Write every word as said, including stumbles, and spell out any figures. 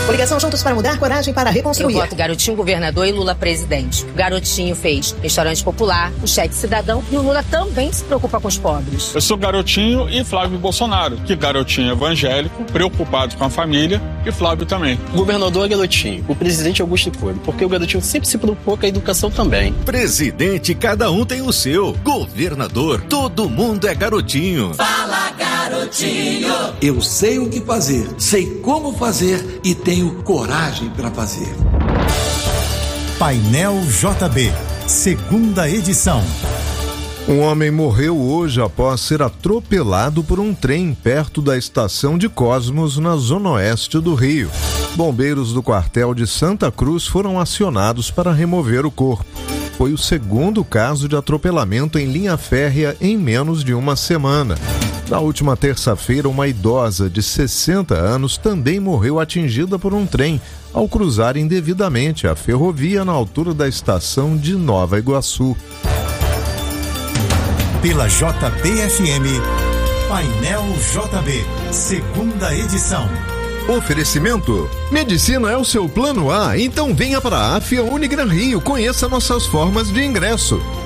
Coligação Juntos para Mudar, coragem para reconstruir. Eu voto Garotinho governador e Lula presidente. O Garotinho fez restaurante popular, o cheque cidadão e o Lula também se preocupa com os pobres. Eu sou Garotinho e Flávio Bolsonaro, que Garotinho evangélico, preocupado com a família, e Flávio também. O governador é Garotinho, o presidente é Augusto Cury, porque o Garotinho sempre se preocupou com a educação também. Presidente, cada um tem o seu. Governador, todo mundo é Garotinho. Fala, Garotinho! Eu sei o que fazer, sei como fazer e tenho coragem para fazer. Painel J B, segunda edição. Um homem morreu hoje após ser atropelado por um trem perto da estação de Cosmos, na zona oeste do Rio. Bombeiros do quartel de Santa Cruz foram acionados para remover o corpo. Foi o segundo caso de atropelamento em linha férrea em menos de uma semana. Na última terça-feira, uma idosa de sessenta anos também morreu atingida por um trem ao cruzar indevidamente a ferrovia na altura da estação de Nova Iguaçu. Pela J B F M, Painel J B, segunda edição. Oferecimento: medicina é o seu plano A, então venha para a Afia Unigran Rio, conheça nossas formas de ingresso.